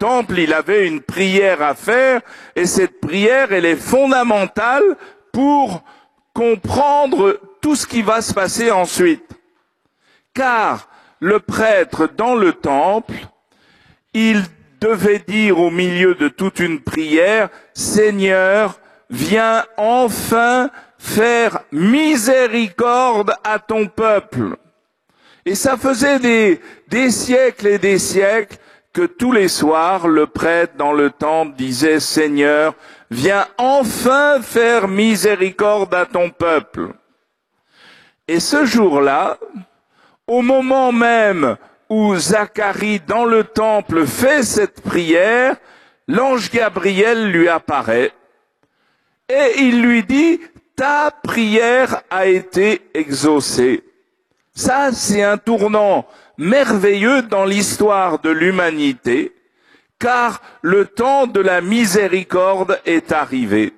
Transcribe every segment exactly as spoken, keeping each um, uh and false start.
temple, il avait une prière à faire, et cette prière, elle est fondamentale pour comprendre tout ce qui va se passer ensuite. Car le prêtre dans le temple, il devait dire au milieu de toute une prière, « Seigneur, viens enfin faire miséricorde à ton peuple. » Et ça faisait des, des siècles et des siècles que tous les soirs, le prêtre dans le temple disait, « Seigneur, viens enfin faire miséricorde à ton peuple. » Et ce jour-là, au moment même où Zacharie dans le temple fait cette prière, l'ange Gabriel lui apparaît et il lui dit, « Ta prière a été exaucée. » Ça, c'est un tournant merveilleux dans l'histoire de l'humanité, car le temps de la miséricorde est arrivé.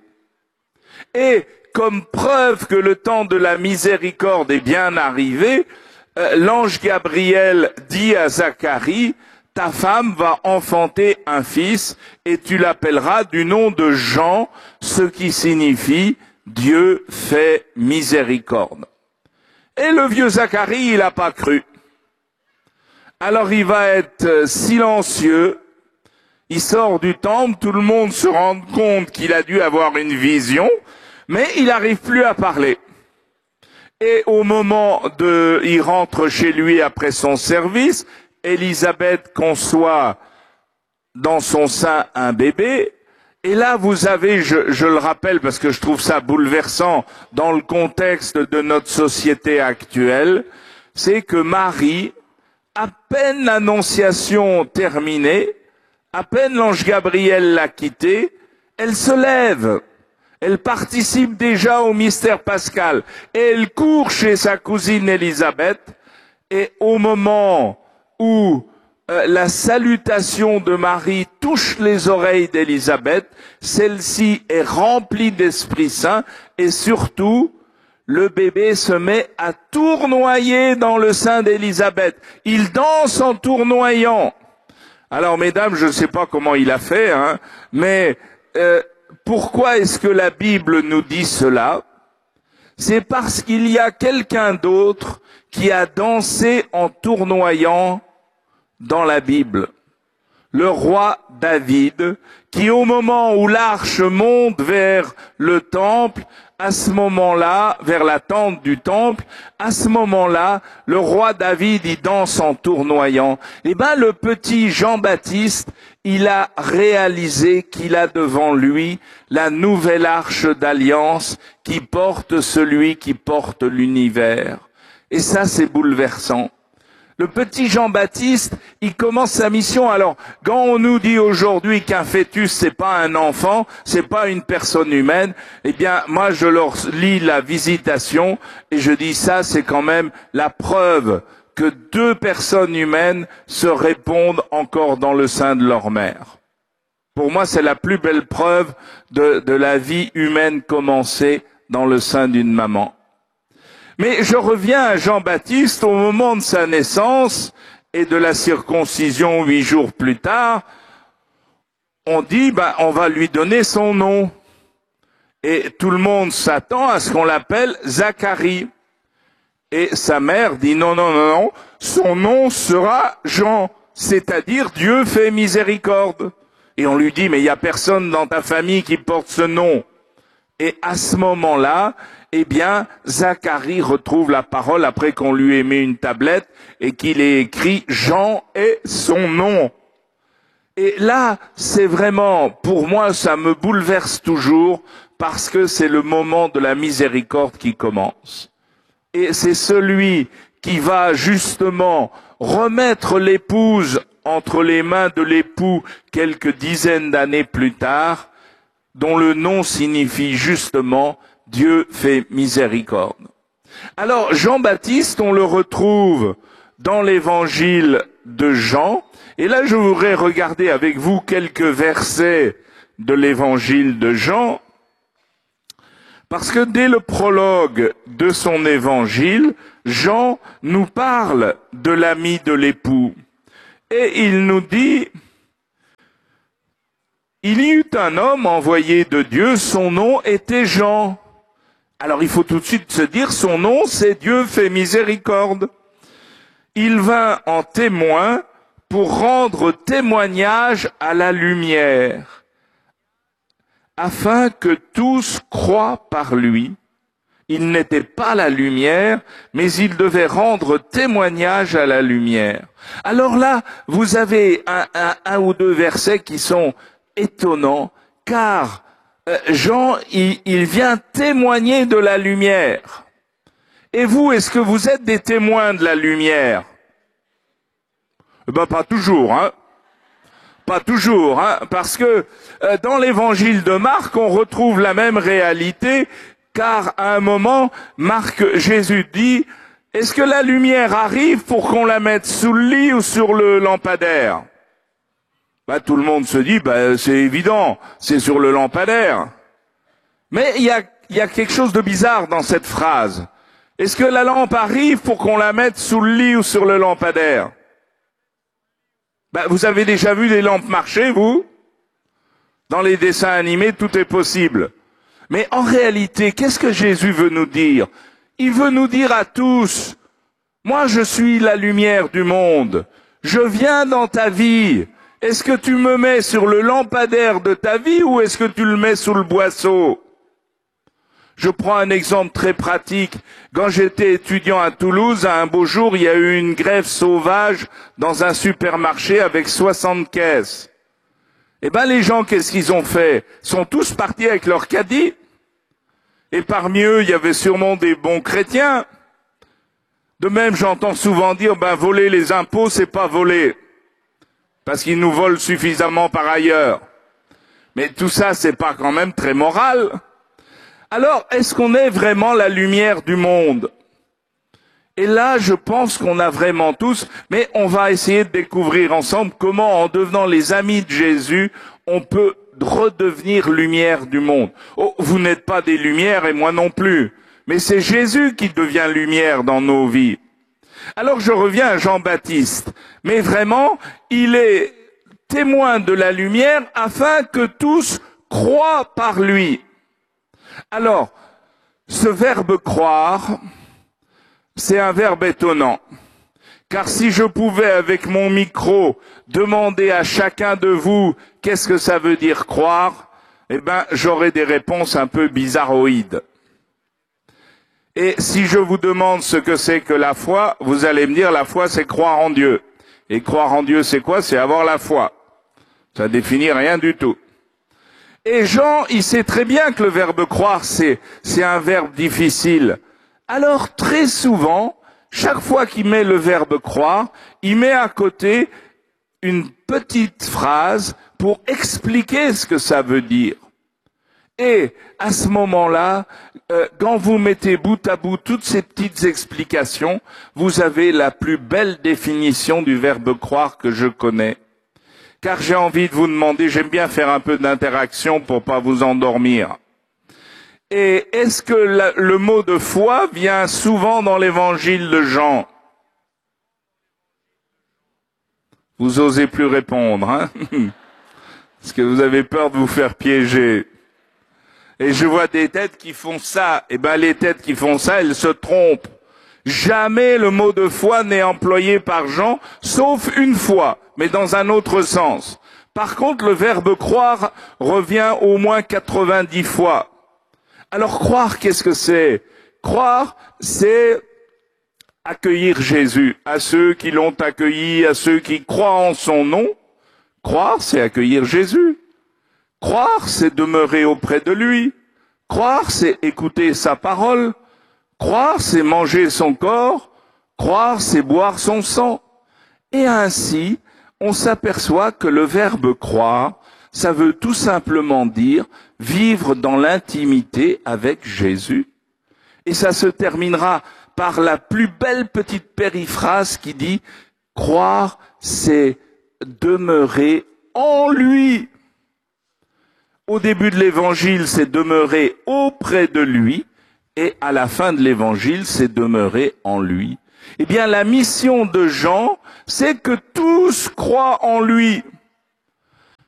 Et comme preuve que le temps de la miséricorde est bien arrivé, euh, l'ange Gabriel dit à Zacharie, « Ta femme va enfanter un fils et tu l'appelleras du nom de Jean, ce qui signifie « Dieu fait miséricorde ». Et le vieux Zacharie, il n'a pas cru. Alors il va être silencieux, il sort du temple, tout le monde se rend compte qu'il a dû avoir une vision, mais il n'arrive plus à parler. Et au moment de, il rentre chez lui après son service, Élisabeth conçoit dans son sein un bébé, et là vous avez, je, je le rappelle parce que je trouve ça bouleversant dans le contexte de notre société actuelle, c'est que Marie, à peine l'annonciation terminée, à peine l'ange Gabriel l'a quittée, elle se lève. Elle participe déjà au mystère pascal. Et elle court chez sa cousine Élisabeth. Et au moment où euh, la salutation de Marie touche les oreilles d'Élisabeth, celle-ci est remplie d'Esprit Saint. Et surtout, le bébé se met à tournoyer dans le sein d'Élisabeth. Il danse en tournoyant. Alors, mesdames, je ne sais pas comment il a fait, hein, mais euh, pourquoi est-ce que la Bible nous dit cela? C'est parce qu'il y a quelqu'un d'autre qui a dansé en tournoyant dans la Bible. Le roi David, qui au moment où l'arche monte vers le temple, à ce moment-là, vers la tente du temple, à ce moment-là, le roi David y danse en tournoyant. Eh ben, le petit Jean-Baptiste, il a réalisé qu'il a devant lui la nouvelle arche d'alliance qui porte celui qui porte l'univers. Et ça, c'est bouleversant. Le petit Jean-Baptiste, il commence sa mission. Alors, quand on nous dit aujourd'hui qu'un fœtus, c'est pas un enfant, c'est pas une personne humaine, eh bien, moi, je leur lis la Visitation et je dis ça, c'est quand même la preuve que deux personnes humaines se répondent encore dans le sein de leur mère. Pour moi, c'est la plus belle preuve de, de la vie humaine commencée dans le sein d'une maman. Mais je reviens à Jean-Baptiste au moment de sa naissance et de la circoncision huit jours plus tard. On dit, ben, on va lui donner son nom. Et tout le monde s'attend à ce qu'on l'appelle Zacharie. Et sa mère dit, non, non, non, non, son nom sera Jean, c'est-à-dire Dieu fait miséricorde. Et on lui dit, mais il n'y a personne dans ta famille qui porte ce nom. Et à ce moment-là, eh bien, Zacharie retrouve la parole après qu'on lui ait mis une tablette et qu'il ait écrit « Jean est son nom ». Et là, c'est vraiment, pour moi, ça me bouleverse toujours parce que c'est le moment de la miséricorde qui commence. Et c'est celui qui va justement remettre l'épouse entre les mains de l'époux quelques dizaines d'années plus tard, dont le nom signifie justement Dieu fait miséricorde. Alors, Jean-Baptiste, on le retrouve dans l'évangile de Jean. Et là, je voudrais regarder avec vous quelques versets de l'évangile de Jean. Parce que dès le prologue de son évangile, Jean nous parle de l'ami de l'époux. Et il nous dit, il y eut un homme envoyé de Dieu, son nom était Jean. Alors il faut tout de suite se dire, son nom c'est Dieu fait miséricorde. Il vint en témoin pour rendre témoignage à la lumière, afin que tous croient par lui. Il n'était pas la lumière, mais il devait rendre témoignage à la lumière. Alors là, vous avez un, un, un ou deux versets qui sont étonnants, car euh, Jean, il, il vient témoigner de la lumière. Et vous, est-ce que vous êtes des témoins de la lumière? Eh ben, pas toujours, hein. Pas toujours, hein, parce que euh, dans l'évangile de Marc, on retrouve la même réalité, car à un moment, Marc, Jésus dit, est-ce que la lumière arrive pour qu'on la mette sous le lit ou sur le lampadaire? Bah, tout le monde se dit, bah, c'est évident, c'est sur le lampadaire. Mais il y a, il y a quelque chose de bizarre dans cette phrase. Est-ce que la lampe arrive pour qu'on la mette sous le lit ou sur le lampadaire? Ben, vous avez déjà vu les lampes marcher, vous? Dans les dessins animés, tout est possible. Mais en réalité, qu'est-ce que Jésus veut nous dire? Il veut nous dire à tous, moi je suis la lumière du monde, je viens dans ta vie. Est-ce que tu me mets sur le lampadaire de ta vie ou est-ce que tu le mets sous le boisseau? Je prends un exemple très pratique. Quand j'étais étudiant à Toulouse, un beau jour, il y a eu une grève sauvage dans un supermarché avec soixante caisses. Eh ben, les gens, qu'est-ce qu'ils ont fait? Ils sont tous partis avec leur caddie. Et parmi eux, il y avait sûrement des bons chrétiens. De même, j'entends souvent dire, ben, voler les impôts, c'est pas voler. Parce qu'ils nous volent suffisamment par ailleurs. Mais tout ça, c'est pas quand même très moral. Alors, est-ce qu'on est vraiment la lumière du monde? Et là, je pense qu'on a vraiment tous, mais on va essayer de découvrir ensemble comment, en devenant les amis de Jésus, on peut redevenir lumière du monde. Oh, vous n'êtes pas des lumières et moi non plus, mais c'est Jésus qui devient lumière dans nos vies. Alors je reviens à Jean-Baptiste, mais vraiment, il est témoin de la lumière afin que tous croient par lui. Alors, ce verbe croire, c'est un verbe étonnant. Car si je pouvais, avec mon micro, demander à chacun de vous qu'est-ce que ça veut dire croire, eh ben, j'aurais des réponses un peu bizarroïdes. Et si je vous demande ce que c'est que la foi, vous allez me dire la foi c'est croire en Dieu. Et croire en Dieu c'est quoi? C'est avoir la foi. Ça définit rien du tout. Et Jean, il sait très bien que le verbe croire, c'est, c'est un verbe difficile. Alors, très souvent, chaque fois qu'il met le verbe croire, il met à côté une petite phrase pour expliquer ce que ça veut dire. Et, à ce moment-là, euh, quand vous mettez bout à bout toutes ces petites explications, vous avez la plus belle définition du verbe croire que je connais. Car j'ai envie de vous demander, j'aime bien faire un peu d'interaction pour pas vous endormir. Et est-ce que la, le mot de foi vient souvent dans l'évangile de Jean? Vous osez plus répondre, hein? Parce que vous avez peur de vous faire piéger. Et je vois des têtes qui font ça. Eh ben, les têtes qui font ça, elles se trompent. Jamais le mot de foi n'est employé par Jean, sauf une fois, mais dans un autre sens. Par contre, le verbe croire revient au moins quatre-vingt-dix fois. Alors croire, qu'est-ce que c'est? Croire, c'est accueillir Jésus. À ceux qui l'ont accueilli, à ceux qui croient en son nom, croire, c'est accueillir Jésus. Croire, c'est demeurer auprès de lui. Croire, c'est écouter sa parole. Croire, c'est manger son corps. Croire, c'est boire son sang. Et ainsi, on s'aperçoit que le verbe croire, ça veut tout simplement dire vivre dans l'intimité avec Jésus. Et ça se terminera par la plus belle petite périphrase qui dit « Croire, c'est demeurer en lui ». Au début de l'évangile, c'est demeurer auprès de lui, et à la fin de l'évangile, c'est demeurer en lui. Eh bien, la mission de Jean, c'est que tous croient en lui.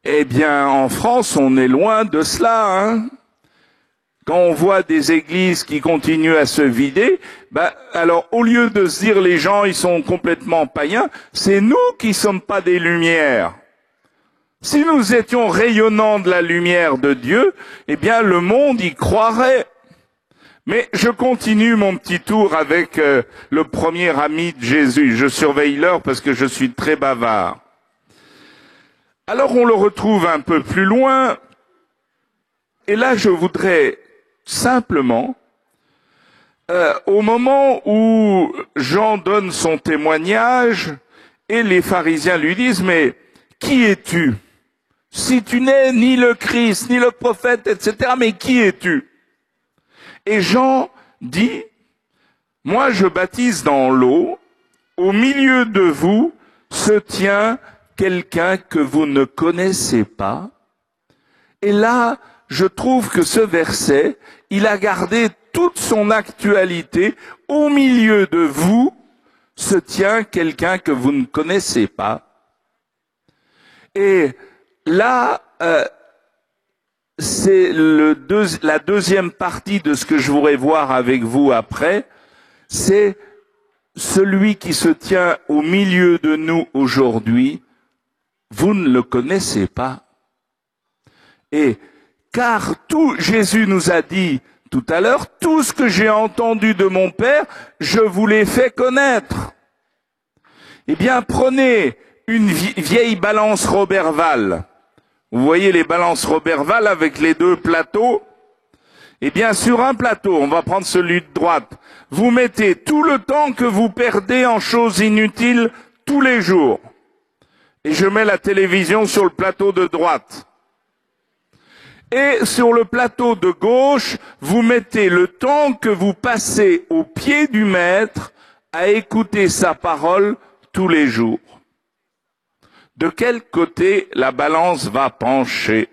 Eh bien, en France, on est loin de cela, hein. Quand on voit des églises qui continuent à se vider, ben, alors au lieu de se dire les gens ils sont complètement païens, c'est nous qui sommes pas des lumières. Si nous étions rayonnants de la lumière de Dieu, eh bien le monde y croirait. Mais je continue mon petit tour avec euh, le premier ami de Jésus. Je surveille l'heure parce que je suis très bavard. Alors on le retrouve un peu plus loin. Et là je voudrais simplement, euh, au moment où Jean donne son témoignage et les pharisiens lui disent « Mais qui es-tu ? Si tu n'es ni le Christ, ni le prophète, et cetera, mais qui es-tu » Et Jean dit « Moi je baptise dans l'eau, au milieu de vous se tient quelqu'un que vous ne connaissez pas. » Et là, je trouve que ce verset, il a gardé toute son actualité. Au milieu de vous se tient quelqu'un que vous ne connaissez pas. Et là, euh, c'est le deux, la deuxième partie de ce que je voudrais voir avec vous après. C'est celui qui se tient au milieu de nous aujourd'hui. Vous ne le connaissez pas. Et car tout, Jésus nous a dit tout à l'heure, tout ce que j'ai entendu de mon Père, je vous l'ai fait connaître. Eh bien, prenez une vieille balance Roberval. Vous voyez les balances Roberval avec les deux plateaux? Eh bien, sur un plateau, on va prendre celui de droite, vous mettez tout le temps que vous perdez en choses inutiles tous les jours. Et je mets la télévision sur le plateau de droite. Et sur le plateau de gauche, vous mettez le temps que vous passez au pied du Maître à écouter sa parole tous les jours. De quel côté la balance va pencher?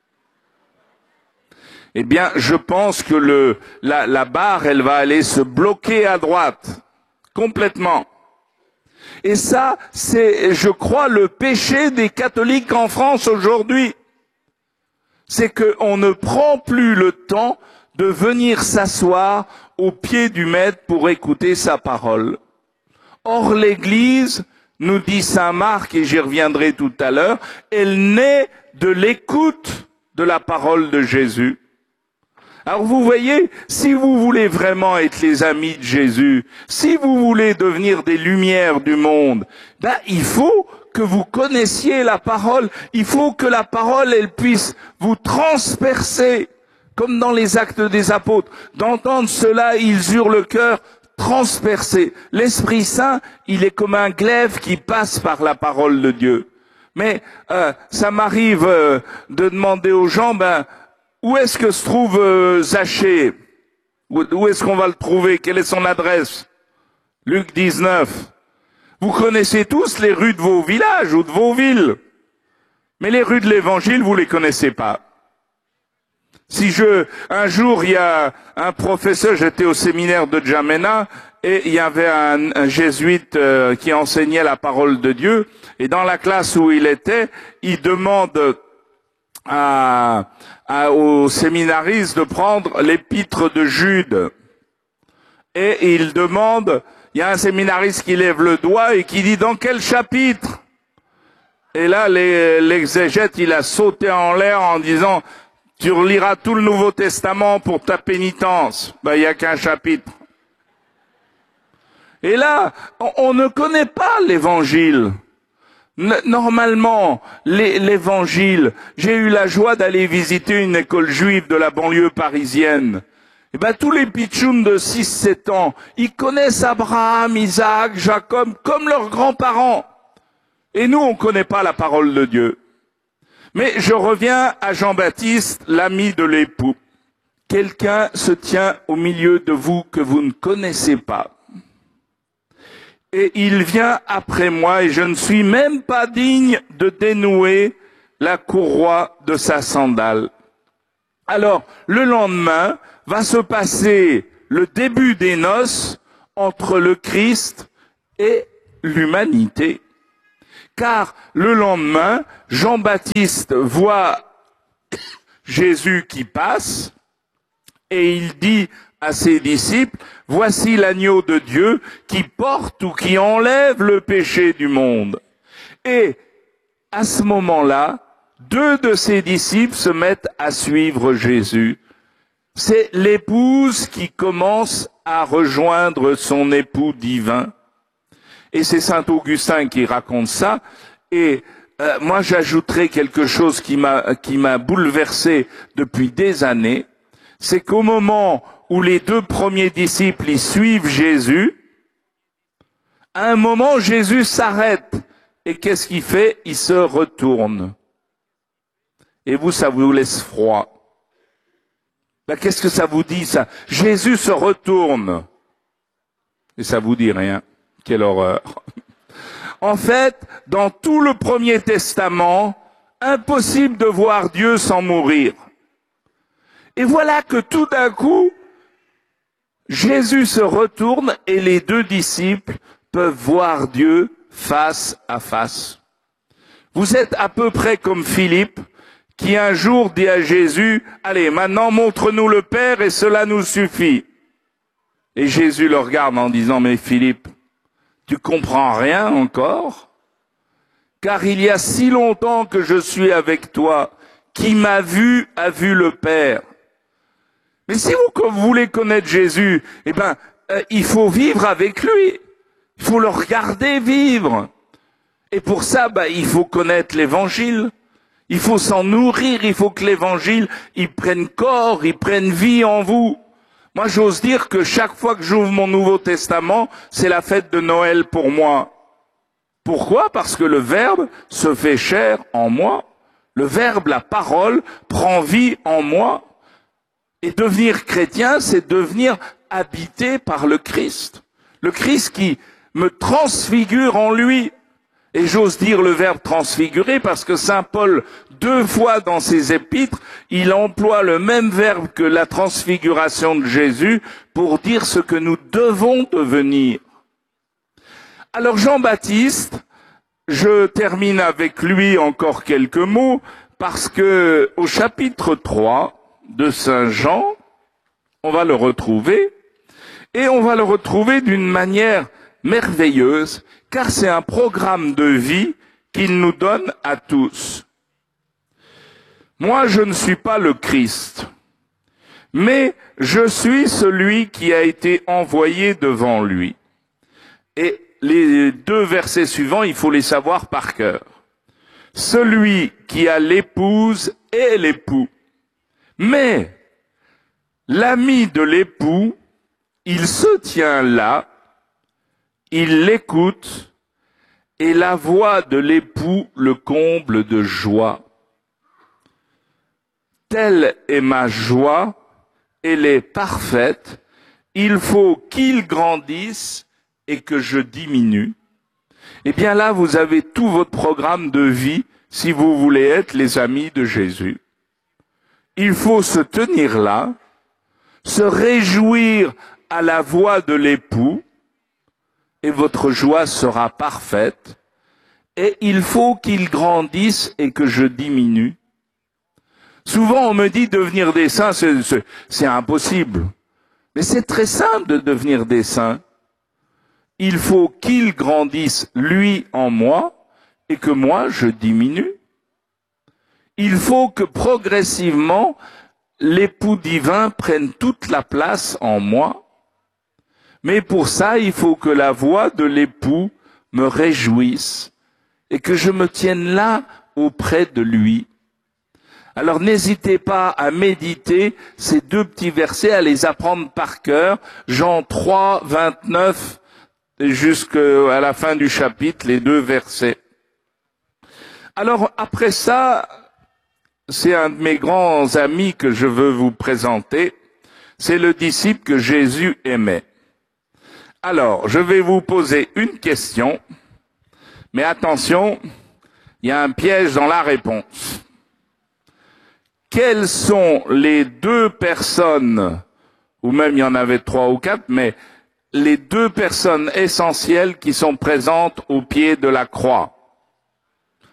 Eh bien, je pense que le, la, la barre, elle va aller se bloquer à droite, complètement. Et ça, c'est, je crois, le péché des catholiques en France aujourd'hui. C'est qu'on ne prend plus le temps de venir s'asseoir au pied du Maître pour écouter sa parole. Or, l'Église, nous dit saint Marc, et j'y reviendrai tout à l'heure, elle naît de l'écoute de la parole de Jésus. Alors vous voyez, si vous voulez vraiment être les amis de Jésus, si vous voulez devenir des lumières du monde, ben il faut que vous connaissiez la parole, il faut que la parole, elle puisse vous transpercer, comme dans les Actes des Apôtres. D'entendre cela, ils eurent le cœur transpercé. L'Esprit Saint, il est comme un glaive qui passe par la parole de Dieu. Mais euh, ça m'arrive euh, de demander aux gens, ben, où est-ce que se trouve euh, Zachée? Où, où est-ce qu'on va le trouver? Quelle est son adresse? Luc dix-neuf. Vous connaissez tous les rues de vos villages ou de vos villes. Mais les rues de l'Évangile, vous les connaissez pas. Si je, un jour, il y a un professeur, j'étais au séminaire de Djamena, et il y avait un, un jésuite euh, qui enseignait la parole de Dieu, et dans la classe où il était, il demande à, à, aux séminaristes de prendre l'épître de Jude. Et il demande, il y a un séminariste qui lève le doigt et qui dit dans quel chapitre? Et là, l'exégète, il a sauté en l'air en disant, tu reliras tout le Nouveau Testament pour ta pénitence. Ben, il n'y a qu'un chapitre. Et là, on, on ne connaît pas l'Évangile. Normalement, l'Évangile, j'ai eu la joie d'aller visiter une école juive de la banlieue parisienne. Et ben, tous les pitchouns de six sept ans, ils connaissent Abraham, Isaac, Jacob, comme leurs grands-parents. Et nous, on ne connaît pas la parole de Dieu. Mais je reviens à Jean-Baptiste, l'ami de l'époux. Quelqu'un se tient au milieu de vous que vous ne connaissez pas. Et il vient après moi et je ne suis même pas digne de dénouer la courroie de sa sandale. Alors, le lendemain va se passer le début des noces entre le Christ et l'humanité. Car le lendemain, Jean-Baptiste voit Jésus qui passe et il dit à ses disciples, « Voici l'agneau de Dieu qui porte ou qui enlève le péché du monde. » Et à ce moment-là, deux de ses disciples se mettent à suivre Jésus. C'est l'épouse qui commence à rejoindre son époux divin. Et c'est saint Augustin qui raconte ça. Et euh, moi, j'ajouterai quelque chose qui m'a qui m'a bouleversé depuis des années. C'est qu'au moment où les deux premiers disciples y suivent Jésus, à un moment, Jésus s'arrête. Et qu'est-ce qu'il fait? Il se retourne. Et vous, ça vous laisse froid. Ben, qu'est-ce que ça vous dit, ça? Jésus se retourne. Et ça vous dit rien. Quelle horreur. En fait, dans tout le Premier Testament, impossible de voir Dieu sans mourir. Et voilà que tout d'un coup, Jésus se retourne et les deux disciples peuvent voir Dieu face à face. Vous êtes à peu près comme Philippe, qui un jour dit à Jésus, « Allez, maintenant montre-nous le Père et cela nous suffit. » Et Jésus le regarde en disant, « Mais Philippe, tu comprends rien encore? Car il y a si longtemps que je suis avec toi, qui m'a vu a vu le Père. » Mais si vous voulez connaître Jésus, eh ben, euh, il faut vivre avec lui. Il faut le regarder vivre. Et pour ça, bah, il faut connaître l'Évangile. Il faut s'en nourrir. Il faut que l'Évangile, il prenne corps, il prenne vie en vous. Moi, j'ose dire que chaque fois que j'ouvre mon Nouveau Testament, c'est la fête de Noël pour moi. Pourquoi? Parce que le Verbe se fait chair en moi. Le Verbe, la parole, prend vie en moi. Et devenir chrétien, c'est devenir habité par le Christ. Le Christ qui me transfigure en lui. Et j'ose dire le verbe transfigurer parce que saint Paul, deux fois dans ses épîtres, il emploie le même verbe que la transfiguration de Jésus pour dire ce que nous devons devenir. Alors Jean-Baptiste, je termine avec lui encore quelques mots parce que au chapitre trois de saint Jean, on va le retrouver et on va le retrouver d'une manière merveilleuse, car c'est un programme de vie qu'il nous donne à tous. Moi, je ne suis pas le Christ, mais je suis celui qui a été envoyé devant lui. Et les deux versets suivants, il faut les savoir par cœur. Celui qui a l'épouse et l'époux. Mais l'ami de l'époux, il se tient là, il l'écoute, et la voix de l'époux le comble de joie. Telle est ma joie, elle est parfaite, il faut qu'il grandisse et que je diminue. Eh bien là, vous avez tout votre programme de vie si vous voulez être les amis de Jésus. Il faut se tenir là, se réjouir à la voix de l'époux, et votre joie sera parfaite, et il faut qu'il grandisse et que je diminue. Souvent on me dit devenir des saints, c'est, c'est, c'est impossible. Mais c'est très simple de devenir des saints. Il faut qu'il grandisse, lui, en moi, et que moi, je diminue. Il faut que progressivement, l'époux divin prenne toute la place en moi. Mais pour ça, il faut que la voix de l'époux me réjouisse et que je me tienne là auprès de lui. Alors n'hésitez pas à méditer ces deux petits versets, à les apprendre par cœur. Jean trois, vingt-neuf, jusqu'à la fin du chapitre, les deux versets. Alors après ça, c'est un de mes grands amis que je veux vous présenter. C'est le disciple que Jésus aimait. Alors, je vais vous poser une question, mais attention, il y a un piège dans la réponse. Quelles sont les deux personnes, ou même il y en avait trois ou quatre, mais les deux personnes essentielles qui sont présentes au pied de la croix?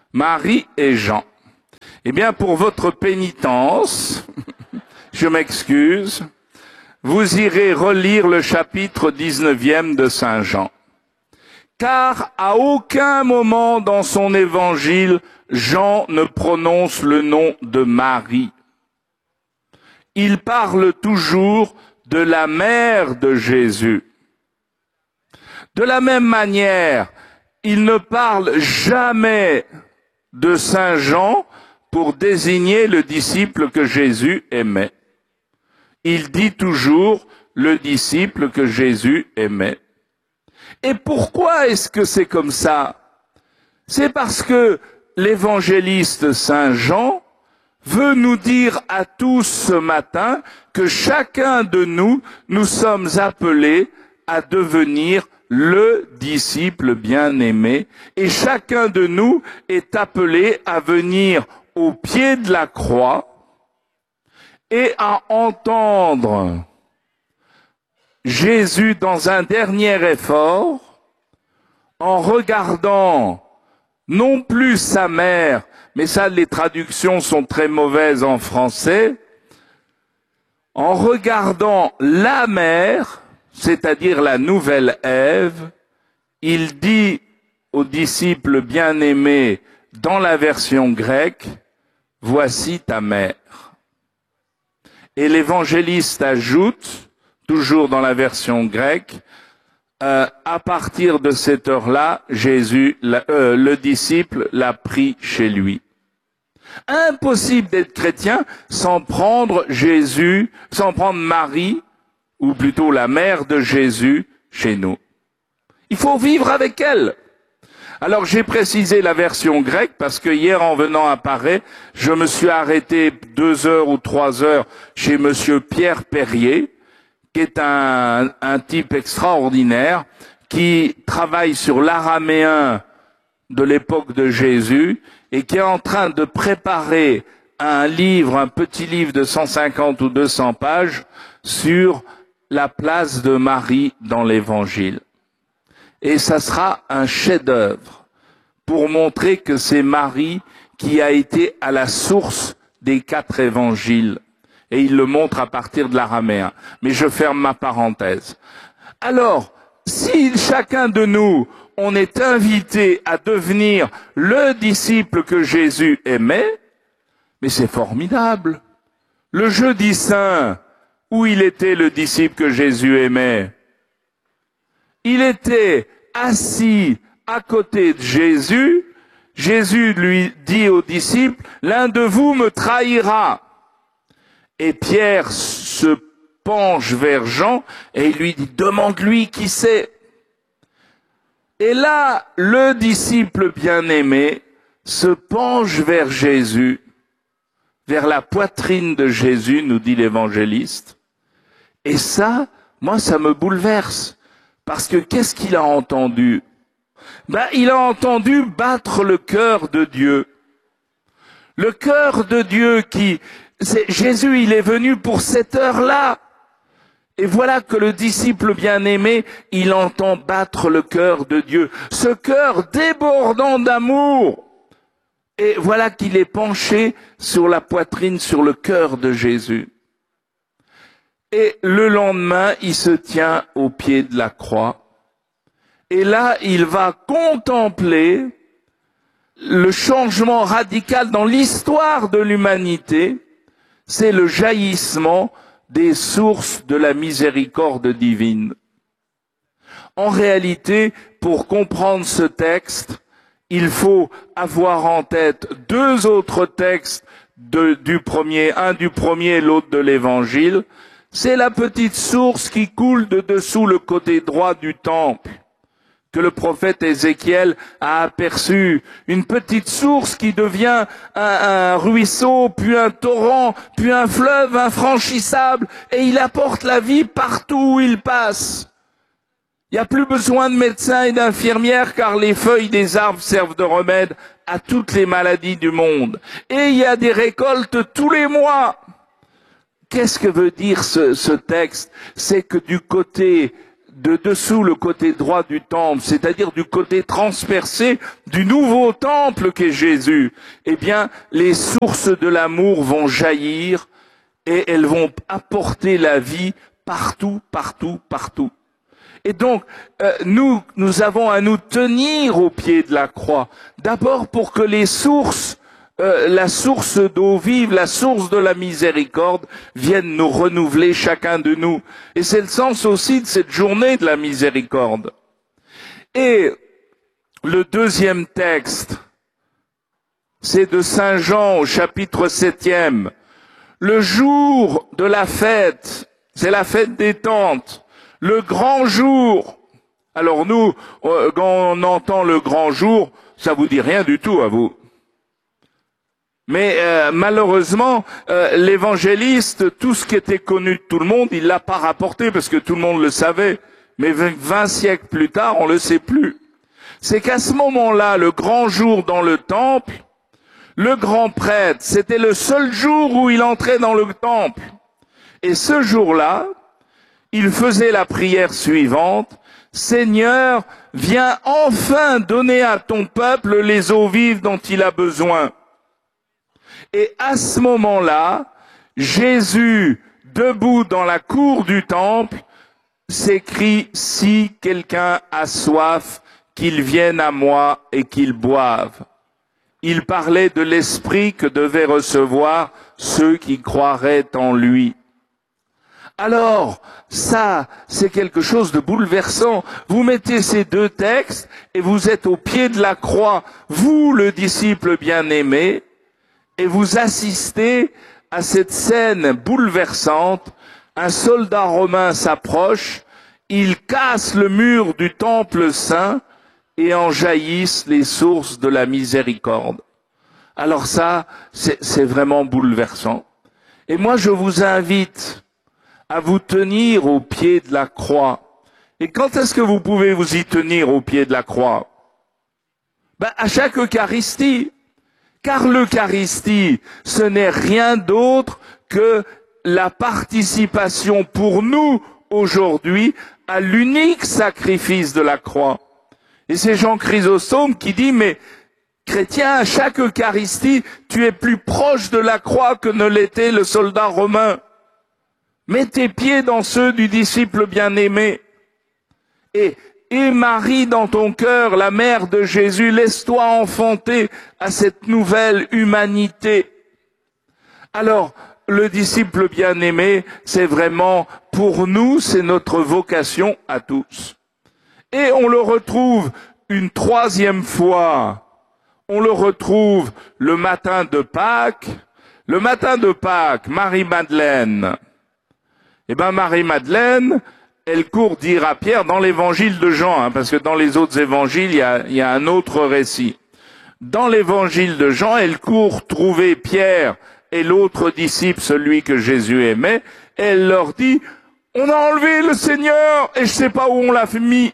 Marie et Jean. Eh bien, pour votre pénitence, je m'excuse, vous irez relire le chapitre dix-neuvième de Saint Jean. Car à aucun moment dans son évangile, Jean ne prononce le nom de Marie. Il parle toujours de la mère de Jésus. De la même manière, il ne parle jamais de Saint Jean pour désigner le disciple que Jésus aimait. Il dit toujours le disciple que Jésus aimait. Et pourquoi est-ce que c'est comme ça? C'est parce que l'évangéliste Saint Jean veut nous dire à tous ce matin que chacun de nous, nous sommes appelés à devenir le disciple bien-aimé, et chacun de nous est appelé à venir au pied de la croix et à entendre Jésus dans un dernier effort, en regardant non plus sa mère, mais ça les traductions sont très mauvaises en français, en regardant la mère, c'est-à-dire la nouvelle Ève, il dit aux disciples bien-aimés dans la version grecque, « Voici ta mère ». Et l'évangéliste ajoute, toujours dans la version grecque, euh, à partir de cette heure-là, Jésus, la, euh, le disciple, l'a pris chez lui. Impossible d'être chrétien sans prendre Jésus, sans prendre Marie, ou plutôt la mère de Jésus, chez nous. Il faut vivre avec elle. Alors j'ai précisé la version grecque parce que hier en venant à Paris, je me suis arrêté deux heures ou trois heures chez monsieur Pierre Perrier, qui est un, un type extraordinaire, qui travaille sur l'araméen de l'époque de Jésus et qui est en train de préparer un livre, un petit livre de cent cinquante ou deux cents pages sur la place de Marie dans l'Évangile. Et ça sera un chef-d'œuvre pour montrer que c'est Marie qui a été à la source des quatre évangiles. Et il le montre à partir de l'araméen. Mais je ferme ma parenthèse. Alors, si chacun de nous, on est invité à devenir le disciple que Jésus aimait, mais c'est formidable. Le jeudi saint, où il était le disciple que Jésus aimait? Il était assis à côté de Jésus. Jésus lui dit aux disciples, « L'un de vous me trahira. » Et Pierre se penche vers Jean et il lui dit, « Demande-lui qui c'est. » Et là, le disciple bien-aimé se penche vers Jésus, vers la poitrine de Jésus, nous dit l'évangéliste. Et ça, moi, ça me bouleverse. Parce que qu'est-ce qu'il a entendu? Ben, il a entendu battre le cœur de Dieu. Le cœur de Dieu qui... C'est, Jésus, il est venu pour cette heure-là. Et voilà que le disciple bien-aimé, il entend battre le cœur de Dieu. Ce cœur débordant d'amour. Et voilà qu'il est penché sur la poitrine, sur le cœur de Jésus. Et le lendemain, il se tient au pied de la croix. Et là, il va contempler le changement radical dans l'histoire de l'humanité. C'est le jaillissement des sources de la miséricorde divine. En réalité, pour comprendre ce texte, il faut avoir en tête deux autres textes de, du premier, un du premier et l'autre de l'Évangile. C'est la petite source qui coule de dessous le côté droit du temple, que le prophète Ézéchiel a aperçu. Une petite source qui devient un, un ruisseau, puis un torrent, puis un fleuve infranchissable, et il apporte la vie partout où il passe. Il n'y a plus besoin de médecins et d'infirmières, car les feuilles des arbres servent de remède à toutes les maladies du monde. Et il y a des récoltes tous les mois. Qu'est-ce que veut dire ce, ce texte? C'est que du côté de dessous le côté droit du temple, c'est-à-dire du côté transpercé du nouveau temple qu'est Jésus, eh bien, les sources de l'amour vont jaillir et elles vont apporter la vie partout, partout, partout. Et donc, euh, nous, nous avons à nous tenir au pied de la croix. D'abord pour que les sources, euh, la source d'eau vive, la source de la miséricorde, viennent nous renouveler chacun de nous. Et c'est le sens aussi de cette journée de la miséricorde. Et le deuxième texte, c'est de Saint Jean au chapitre septième. Le jour de la fête, c'est la fête des tentes. Le grand jour. Alors nous, quand on entend le grand jour, ça vous dit rien du tout à vous. Mais euh, malheureusement, euh, l'évangéliste, tout ce qui était connu de tout le monde, il l'a pas rapporté parce que tout le monde le savait. Mais vingt siècles plus tard, on le sait plus. C'est qu'à ce moment-là, le grand jour dans le temple, le grand prêtre, c'était le seul jour où il entrait dans le temple. Et ce jour-là, il faisait la prière suivante: Seigneur, viens enfin donner à ton peuple les eaux vives dont il a besoin. Et à ce moment-là, Jésus, debout dans la cour du temple, s'écrie: si quelqu'un a soif, qu'il vienne à moi et qu'il boive. Il parlait de l'esprit que devaient recevoir ceux qui croiraient en lui. Alors, ça, c'est quelque chose de bouleversant. Vous mettez ces deux textes et vous êtes au pied de la croix, vous, le disciple bien-aimé, et vous assistez à cette scène bouleversante. Un soldat romain s'approche, il casse le mur du temple saint et en jaillissent les sources de la miséricorde. Alors ça, c'est, c'est vraiment bouleversant. Et moi, je vous invite à vous tenir au pied de la croix. Et quand est-ce que vous pouvez vous y tenir au pied de la croix? Ben, à chaque Eucharistie. Car l'Eucharistie, ce n'est rien d'autre que la participation pour nous, aujourd'hui, à l'unique sacrifice de la croix. Et c'est Jean Chrysostome qui dit, mais chrétien, à chaque Eucharistie, tu es plus proche de la croix que ne l'était le soldat romain. Mets tes pieds dans ceux du disciple bien-aimé. Et, et Marie dans ton cœur, la mère de Jésus, laisse-toi enfanter à cette nouvelle humanité. Alors, le disciple bien-aimé, c'est vraiment, pour nous, c'est notre vocation à tous. Et on le retrouve une troisième fois. On le retrouve le matin de Pâques. Le matin de Pâques, Marie-Madeleine. Eh ben, Marie-Madeleine, elle court dire à Pierre dans l'évangile de Jean, hein, parce que dans les autres évangiles, il y a, il y a un autre récit. Dans l'évangile de Jean, elle court trouver Pierre et l'autre disciple, celui que Jésus aimait, et elle leur dit, on a enlevé le Seigneur et je sais pas où on l'a mis.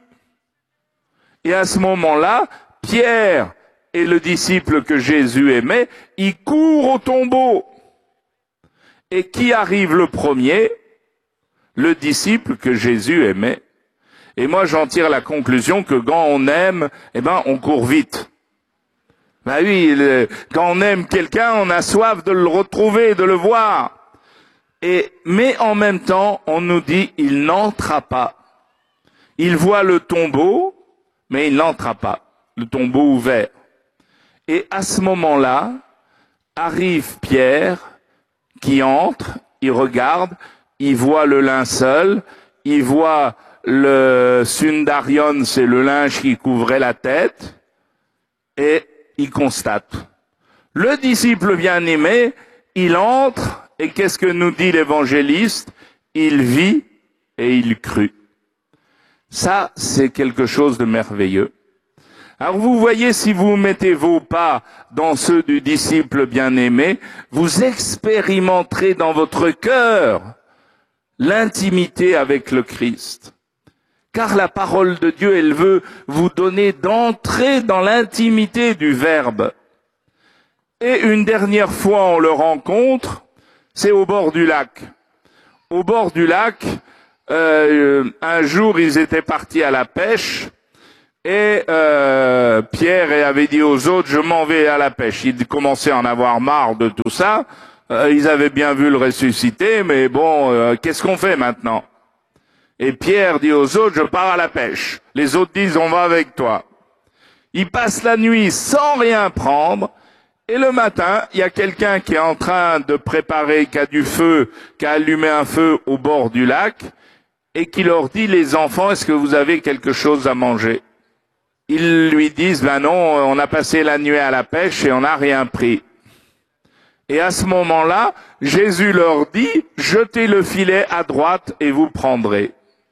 Et à ce moment-là, Pierre et le disciple que Jésus aimait, ils courent au tombeau. Et qui arrive le premier? Le disciple que Jésus aimait. Et moi, j'en tire la conclusion que quand on aime, eh ben, on court vite. Ben oui, le, quand on aime quelqu'un, on a soif de le retrouver, de le voir. Et, mais en même temps, on nous dit, il n'entra pas. Il voit le tombeau, mais il n'entra pas. Le tombeau ouvert. Et à ce moment-là, arrive Pierre, qui entre, il regarde, il voit le linceul, il voit le sundarion, c'est le linge qui couvrait la tête, et il constate. Le disciple bien-aimé, il entre, et qu'est-ce que nous dit l'évangéliste? Il vit et il crut. Ça, c'est quelque chose de merveilleux. Alors vous voyez, si vous mettez vos pas dans ceux du disciple bien-aimé, vous expérimenterez dans votre cœur l'intimité avec le Christ. Car la parole de Dieu, elle veut vous donner d'entrer dans l'intimité du Verbe. Et une dernière fois, on le rencontre, c'est au bord du lac. Au bord du lac, euh, un jour, ils étaient partis à la pêche, et euh, Pierre avait dit aux autres, je m'en vais à la pêche. Ils commençaient à en avoir marre de tout ça. Euh, ils avaient bien vu le ressusciter, mais bon, euh, qu'est-ce qu'on fait maintenant? Et Pierre dit aux autres, je pars à la pêche. Les autres disent, on va avec toi. Ils passent la nuit sans rien prendre. Et le matin, il y a quelqu'un qui est en train de préparer, qui a du feu, qui a allumé un feu au bord du lac, et qui leur dit, les enfants, est-ce que vous avez quelque chose à manger? Ils lui disent, ben non, on a passé la nuit à la pêche et on n'a rien pris. Et à ce moment-là, Jésus leur dit, jetez le filet à droite et vous prendrez.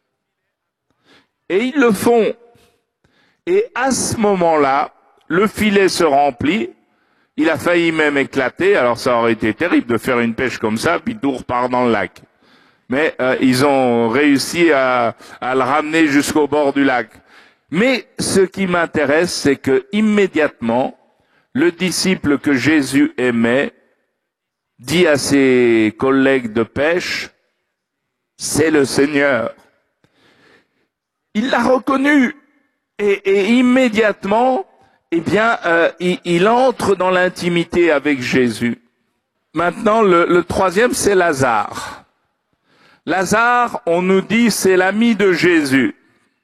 Et ils le font. Et à ce moment-là, le filet se remplit. Il a failli même éclater, alors ça aurait été terrible de faire une pêche comme ça, puis tout repart dans le lac. Mais euh, ils ont réussi à, à le ramener jusqu'au bord du lac. Mais ce qui m'intéresse, c'est que immédiatement, le disciple que Jésus aimait dit à ses collègues de pêche, c'est le Seigneur. Il l'a reconnu, et, et immédiatement, eh bien, euh, il, il entre dans l'intimité avec Jésus. Maintenant, le, le troisième, c'est Lazare. Lazare, on nous dit, c'est l'ami de Jésus.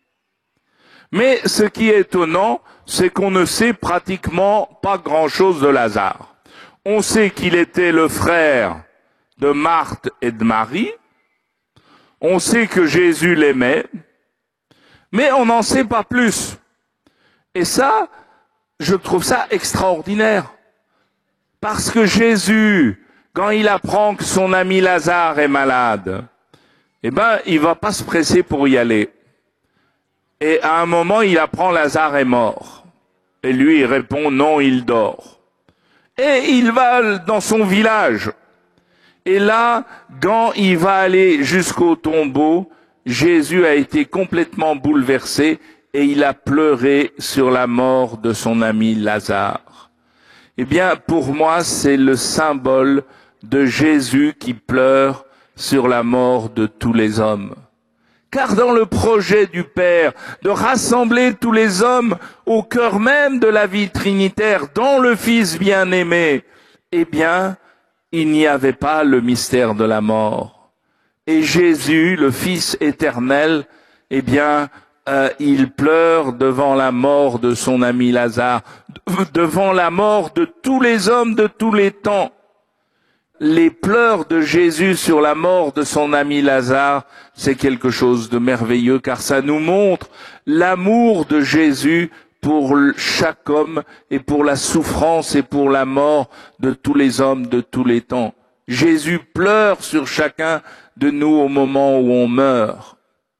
Mais ce qui est étonnant, c'est qu'on ne sait pratiquement pas grand-chose de Lazare. On sait qu'il était le frère de Marthe et de Marie. On sait que Jésus l'aimait. Mais on n'en sait pas plus. Et ça, je trouve ça extraordinaire. Parce que Jésus, quand il apprend que son ami Lazare est malade, eh ben, il va pas se presser pour y aller. Et à un moment, il apprend Lazare est mort. Et lui, il répond non, il dort. Et il va dans son village. Et là, quand il va aller jusqu'au tombeau, Jésus a été complètement bouleversé et il a pleuré sur la mort de son ami Lazare. Eh bien, pour moi, c'est le symbole de Jésus qui pleure sur la mort de tous les hommes. Car dans le projet du Père de rassembler tous les hommes au cœur même de la vie trinitaire, dans le Fils bien-aimé, eh bien, il n'y avait pas le mystère de la mort. Et Jésus, le Fils éternel, eh bien, euh, il pleure devant la mort de son ami Lazare, devant la mort de tous les hommes de tous les temps. Les pleurs de Jésus sur la mort de son ami Lazare, c'est quelque chose de merveilleux, car ça nous montre l'amour de Jésus pour chaque homme et pour la souffrance et pour la mort de tous les hommes de tous les temps. Jésus pleure sur chacun de nous au moment où on meurt.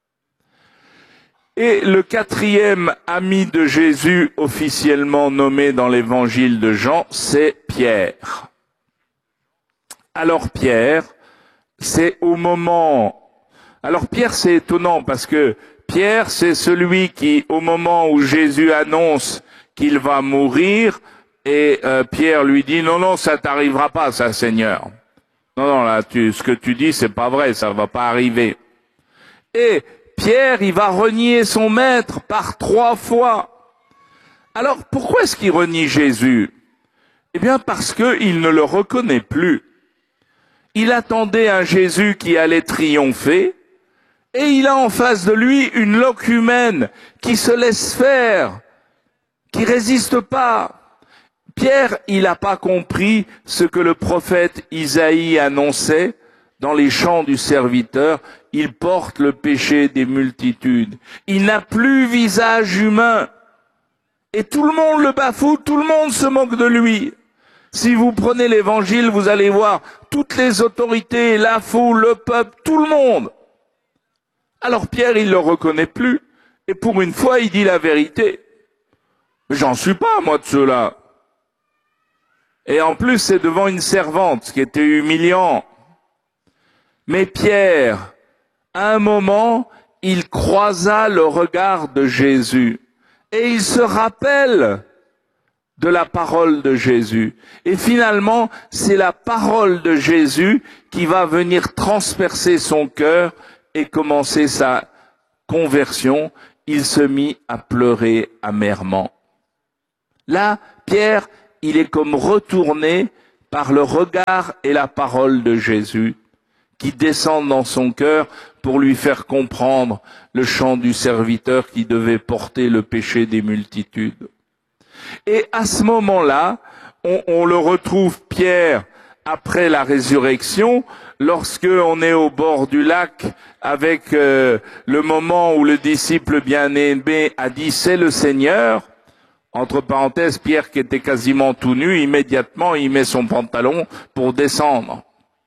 Et le quatrième ami de Jésus officiellement nommé dans l'évangile de Jean, c'est Pierre. Alors Pierre, c'est au moment... Alors Pierre, c'est étonnant parce que Pierre, c'est celui qui, au moment où Jésus annonce qu'il va mourir, et euh, Pierre lui dit, non, non, ça t'arrivera pas, ça, Seigneur. Non, non, là, tu, ce que tu dis, c'est pas vrai, ça va pas arriver. Et Pierre, il va renier son maître par trois fois. Alors, pourquoi est-ce qu'il renie Jésus? Eh bien, parce qu'il ne le reconnaît plus. Il attendait un Jésus qui allait triompher, et il a en face de lui une loque humaine qui se laisse faire, qui résiste pas. Pierre, il n'a pas compris ce que le prophète Isaïe annonçait dans les chants du serviteur. Il porte le péché des multitudes. Il n'a plus visage humain. Et tout le monde le bafoue, tout le monde se moque de lui. Si vous prenez l'évangile, vous allez voir toutes les autorités, la foule, le peuple, tout le monde. Alors Pierre, il le reconnaît plus. Et pour une fois, il dit la vérité. J'en suis pas, moi, de ceux-là. Et en plus, c'est devant une servante, ce qui était humiliant. Mais Pierre, à un moment, il croisa le regard de Jésus. Et il se rappelle de la parole de Jésus. Et finalement, c'est la parole de Jésus qui va venir transpercer son cœur ait commencé sa conversion, il se mit à pleurer amèrement. Là, Pierre, il est comme retourné par le regard et la parole de Jésus qui descendent dans son cœur pour lui faire comprendre le chant du serviteur qui devait porter le péché des multitudes. Et à ce moment-là, on, on le retrouve, Pierre, après la résurrection, lorsque on est au bord du lac avec euh, le moment où le disciple bien-aimé a dit « c'est le Seigneur », entre parenthèses, Pierre qui était quasiment tout nu, immédiatement il met son pantalon pour descendre.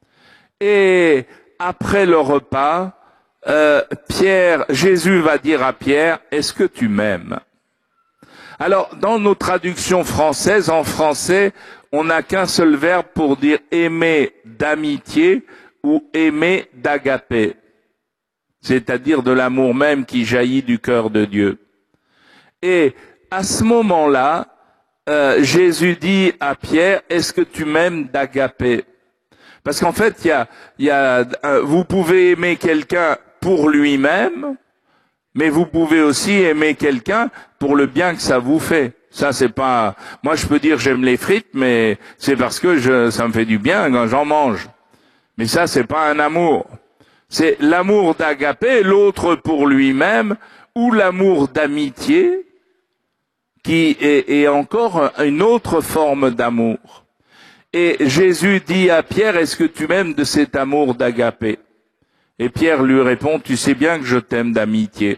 Et après le repas, euh, Pierre, Jésus va dire à Pierre, est-ce que tu m'aimes? Alors, dans nos traductions françaises, en français, on n'a qu'un seul verbe pour dire aimer d'amitié ou aimer d'agapé, c'est-à-dire de l'amour même qui jaillit du cœur de Dieu. Et à ce moment-là, euh, Jésus dit à Pierre, est-ce que tu m'aimes d'agapé? Parce qu'en fait, il y a, il y a, euh, vous pouvez aimer quelqu'un pour lui-même, mais vous pouvez aussi aimer quelqu'un pour le bien que ça vous fait. Ça, c'est pas. Moi, je peux dire j'aime les frites, mais c'est parce que je, ça me fait du bien quand j'en mange. Mais ça, c'est pas un amour. C'est l'amour d'agapé, l'autre pour lui-même, ou l'amour d'amitié, qui est, est encore une autre forme d'amour. Et Jésus dit à Pierre, est-ce que tu m'aimes de cet amour d'agapé? Et Pierre lui répond, tu sais bien que je t'aime d'amitié.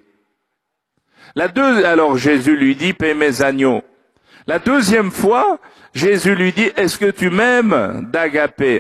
La deux, alors Jésus lui dit, paie mes agneaux. La deuxième fois, Jésus lui dit, est-ce que tu m'aimes d'agapé?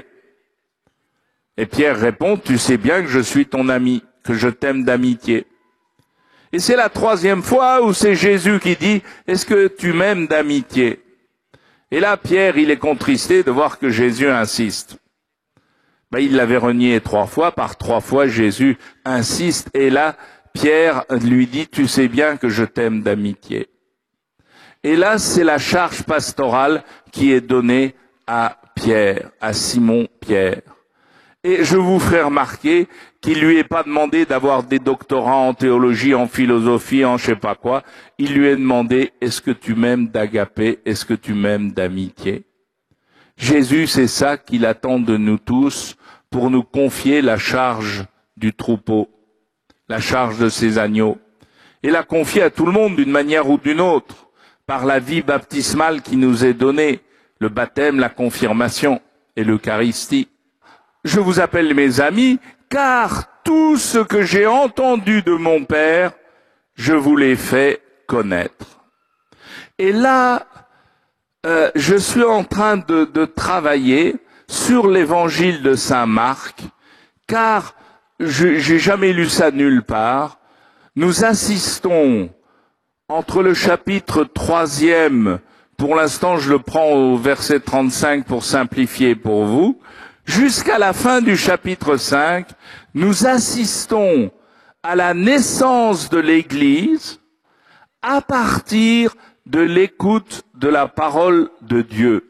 Et Pierre répond, tu sais bien que je suis ton ami, que je t'aime d'amitié. Et c'est la troisième fois où c'est Jésus qui dit, est-ce que tu m'aimes d'amitié? Et là, Pierre, il est contristé de voir que Jésus insiste. Ben, il l'avait renié trois fois, par trois fois, Jésus insiste. Et là, Pierre lui dit, tu sais bien que je t'aime d'amitié. Et là, c'est la charge pastorale qui est donnée à Pierre, à Simon-Pierre. Et je vous ferai remarquer qu'il lui est pas demandé d'avoir des doctorats en théologie, en philosophie, en je sais pas quoi. Il lui est demandé, est-ce que tu m'aimes d'agapé? Est-ce que tu m'aimes d'amitié? Jésus, c'est ça qu'il attend de nous tous pour nous confier la charge du troupeau, la charge de ses agneaux. Et la confier à tout le monde d'une manière ou d'une autre, par la vie baptismale qui nous est donnée, le baptême, la confirmation et l'Eucharistie. Je vous appelle mes amis, car tout ce que j'ai entendu de mon Père, je vous l'ai fait connaître. Et là, euh, je suis en train de, de travailler sur l'évangile de Saint Marc, car je j'ai jamais lu ça nulle part. Nous assistons entre le chapitre troisième, pour l'instant je le prends au verset trente-cinq pour simplifier pour vous, jusqu'à la fin du chapitre cinq, nous assistons à la naissance de l'Église à partir de l'écoute de la parole de Dieu.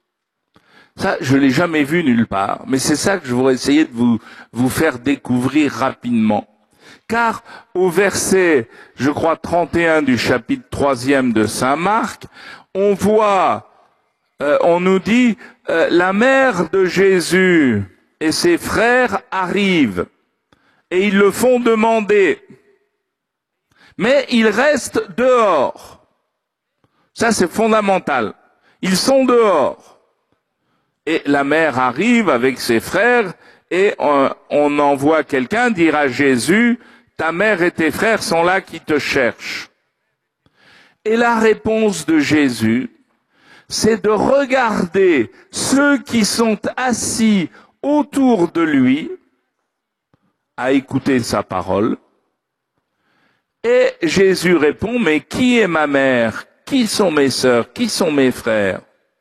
Ça, je l'ai jamais vu nulle part, mais c'est ça que je voudrais essayer de vous, vous faire découvrir rapidement. Car au verset, je crois, trente et un du chapitre troisième de Saint Marc, on voit, euh, on nous dit, euh, la mère de Jésus et ses frères arrivent et ils le font demander. Mais ils restent dehors. Ça, c'est fondamental. Ils sont dehors. Et la mère arrive avec ses frères et on, on envoie quelqu'un dire à Jésus, ta mère et tes frères sont là qui te cherchent. Et la réponse de Jésus, c'est de regarder ceux qui sont assis autour de lui, à écouter sa parole. Et Jésus répond, mais qui est ma mère? Qui sont mes sœurs? Qui sont mes frères?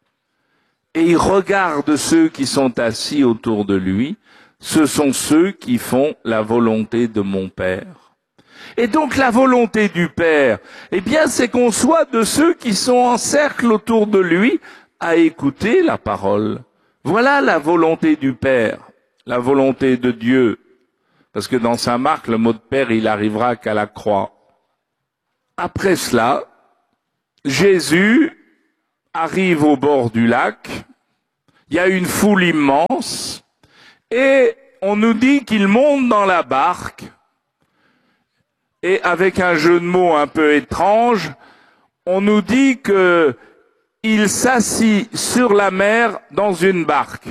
Et il regarde ceux qui sont assis autour de lui. Ce sont ceux qui font la volonté de mon Père. Et donc la volonté du Père, eh bien c'est qu'on soit de ceux qui sont en cercle autour de lui à écouter la parole. Voilà la volonté du Père, la volonté de Dieu. parce que dans saint Marc, le mot de Père, il arrivera qu'à la croix. Après cela, Jésus arrive au bord du lac, il y a une foule immense, et on nous dit qu'il monte dans la barque, et avec un jeu de mots un peu étrange, on nous dit que il s'assit sur la mer dans une barque.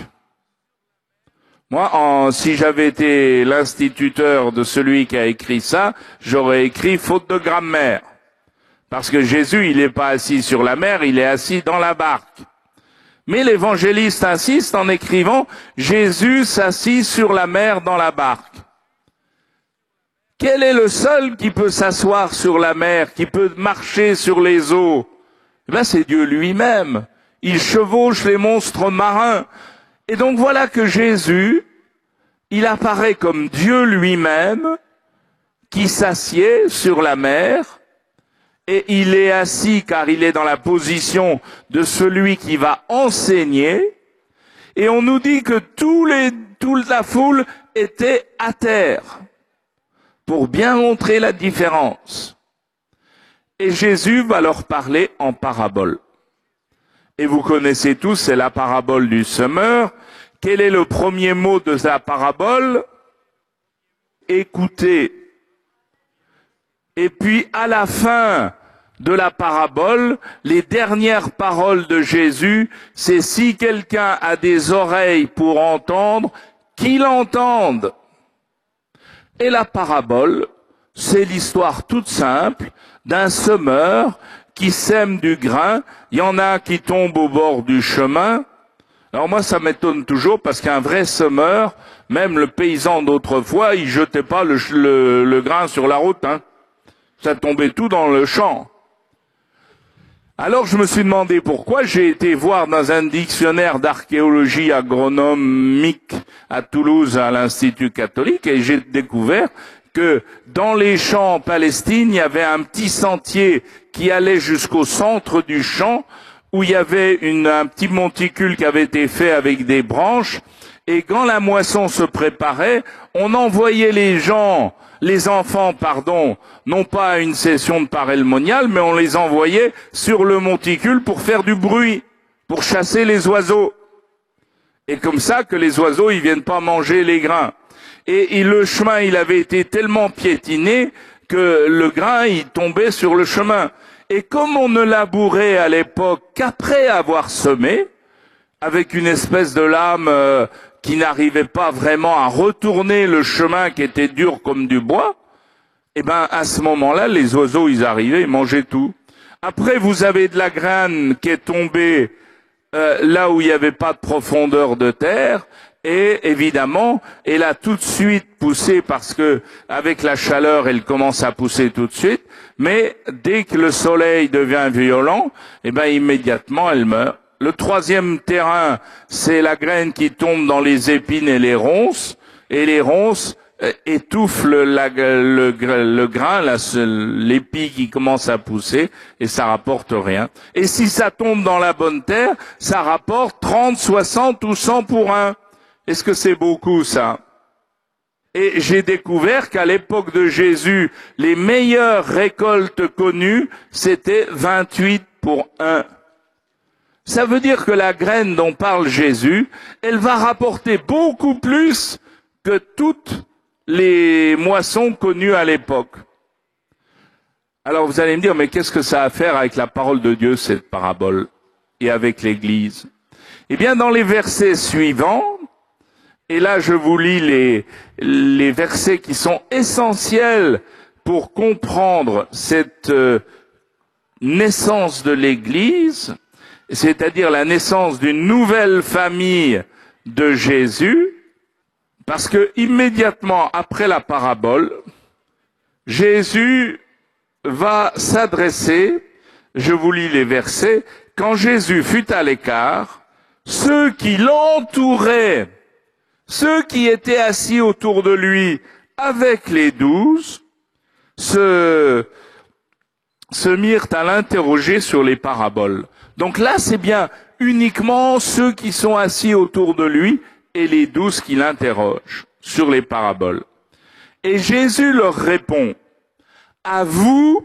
Moi, en, si j'avais été l'instituteur de celui qui a écrit ça, j'aurais écrit faute de grammaire. Parce que Jésus, il n'est pas assis sur la mer, il est assis dans la barque. Mais l'évangéliste insiste en écrivant « Jésus s'assit sur la mer dans la barque ». Quel est le seul qui peut s'asseoir sur la mer, qui peut marcher sur les eaux? Eh bien, c'est Dieu lui-même. Il chevauche les monstres marins. Et donc voilà que Jésus, il apparaît comme Dieu lui-même, qui s'assied sur la mer, et il est assis car il est dans la position de celui qui va enseigner, et on nous dit que tous les, toute la foule était à terre, pour bien montrer la différence. Et Jésus va leur parler en parabole. Et vous connaissez tous, c'est la parabole du semeur. Quel est le premier mot de sa parabole? Écoutez. Et puis à la fin de la parabole, les dernières paroles de Jésus, c'est si quelqu'un a des oreilles pour entendre, qu'il entende. Et la parabole, c'est l'histoire toute simple d'un semeur qui sème du grain. Il y en a qui tombent au bord du chemin. Alors moi, ça m'étonne toujours parce qu'un vrai semeur, même le paysan d'autrefois, il jetait pas le, le, le grain sur la route, hein. Ça tombait tout dans le champ. Alors je me suis demandé pourquoi. J'ai été voir dans un dictionnaire d'archéologie agronomique à Toulouse, à l'Institut catholique, et j'ai découvert que dans les champs en Palestine, il y avait un petit sentier qui allait jusqu'au centre du champ, où il y avait une, un petit monticule qui avait été fait avec des branches, et quand la moisson se préparait, on envoyait les gens, les enfants, pardon, non pas à une session de parelle moniale, mais on les envoyait sur le monticule pour faire du bruit, pour chasser les oiseaux. Et comme ça que les oiseaux, ils viennent pas manger les grains. Et, et le chemin, il avait été tellement piétiné que le grain, il tombait sur le chemin. Et comme on ne labourait à l'époque qu'après avoir semé, avec une espèce de lame euh, qui n'arrivait pas vraiment à retourner le chemin qui était dur comme du bois, eh ben à ce moment-là, les oiseaux, ils arrivaient, ils mangeaient tout. Après, vous avez de la graine qui est tombée euh, là où il n'y avait pas de profondeur de terre, et évidemment, elle a tout de suite poussé parce que avec la chaleur, elle commence à pousser tout de suite. Mais dès que le soleil devient violent, eh ben immédiatement, elle meurt. Le troisième terrain, c'est la graine qui tombe dans les épines et les ronces, et les ronces euh, étouffent le, la, le, le grain, l'épi qui commence à pousser, et ça rapporte rien. Et si ça tombe dans la bonne terre, ça rapporte trente, soixante ou cent pour un. Est-ce que c'est beaucoup, ça? Et j'ai découvert qu'à l'époque de Jésus, les meilleures récoltes connues, c'était vingt-huit pour un. Ça veut dire que la graine dont parle Jésus, elle va rapporter beaucoup plus que toutes les moissons connues à l'époque. Alors vous allez me dire, mais qu'est-ce que ça a à faire avec la parole de Dieu, cette parabole, et avec l'Église? Eh bien, dans les versets suivants, et là je vous lis les, les versets qui sont essentiels pour comprendre cette euh, naissance de l'Église, c'est-à-dire la naissance d'une nouvelle famille de Jésus, parce que immédiatement après la parabole, Jésus va s'adresser, je vous lis les versets, quand Jésus fut à l'écart, ceux qui l'entouraient, ceux qui étaient assis autour de lui avec les douze, se, se mirent à l'interroger sur les paraboles. Donc là, c'est bien uniquement ceux qui sont assis autour de lui et les douze qui l'interrogent sur les paraboles. Et Jésus leur répond, à vous,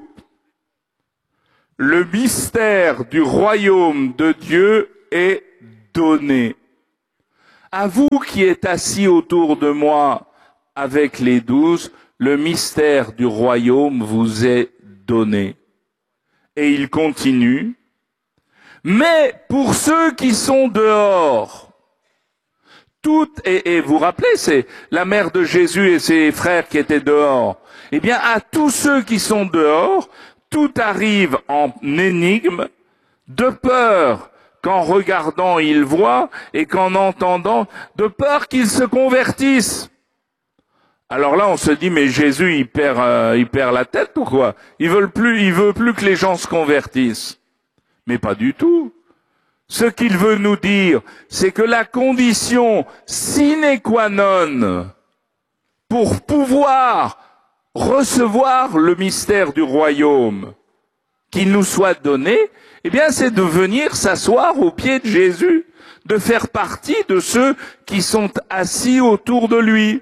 le mystère du royaume de Dieu est donné. À vous qui êtes assis autour de moi avec les douze, le mystère du royaume vous est donné. Et il continue. Mais pour ceux qui sont dehors, tout, et, et vous vous rappelez, c'est la mère de Jésus et ses frères qui étaient dehors. Eh bien, à tous ceux qui sont dehors, tout arrive en énigme, de peur qu'en regardant ils voient et qu'en entendant, de peur qu'ils se convertissent. Alors là, on se dit, mais Jésus, il perd, euh, il perd la tête ou quoi? Il veut plus, il veut plus que les gens se convertissent. Mais pas du tout. Ce qu'il veut nous dire, c'est que la condition sine qua non pour pouvoir recevoir le mystère du royaume qui nous soit donné, eh bien, c'est de venir s'asseoir aux pieds de Jésus, de faire partie de ceux qui sont assis autour de lui.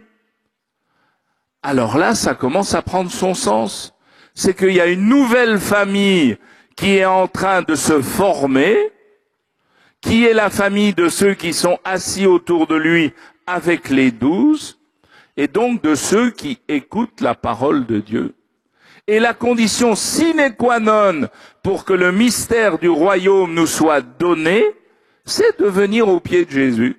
Alors là, ça commence à prendre son sens. C'est qu'il y a une nouvelle famille qui est en train de se former, qui est la famille de ceux qui sont assis autour de lui avec les douze, et donc de ceux qui écoutent la parole de Dieu. Et la condition sine qua non pour que le mystère du royaume nous soit donné, c'est de venir aux pieds de Jésus.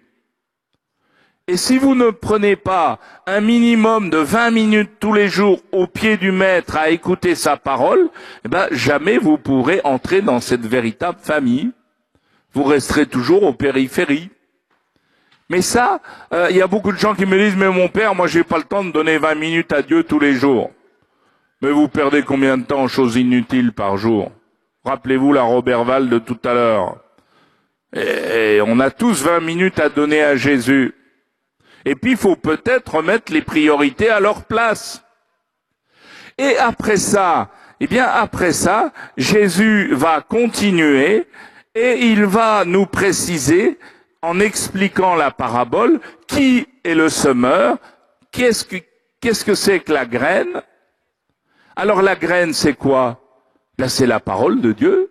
Et si vous ne prenez pas un minimum de vingt minutes tous les jours au pied du Maître à écouter sa parole, eh ben, jamais vous pourrez entrer dans cette véritable famille. Vous resterez toujours aux périphéries. Mais ça, il euh, y a beaucoup de gens qui me disent, mais mon père, moi j'ai pas le temps de donner vingt minutes à Dieu tous les jours. Mais vous perdez combien de temps en choses inutiles par jour? Rappelez-vous la Roberval de tout à l'heure. Et, et on a tous vingt minutes à donner à Jésus. Et puis, il faut peut-être remettre les priorités à leur place. Et après ça, eh bien, après ça, Jésus va continuer et il va nous préciser, en expliquant la parabole, qui est le semeur, qu'est-ce que, qu'est-ce que c'est que la graine? Alors, la graine, c'est quoi? Ben, c'est la parole de Dieu.